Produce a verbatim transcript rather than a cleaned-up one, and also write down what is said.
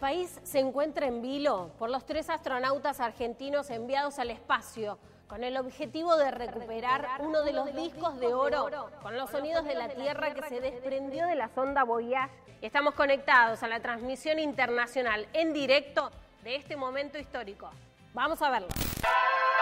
país se encuentra en vilo por los tres astronautas argentinos enviados al espacio con el objetivo de recuperar uno de los discos de oro con los sonidos de la Tierra que se desprendió de la sonda Voyage. Estamos conectados a la transmisión internacional en directo de este momento histórico. Vamos a verlo.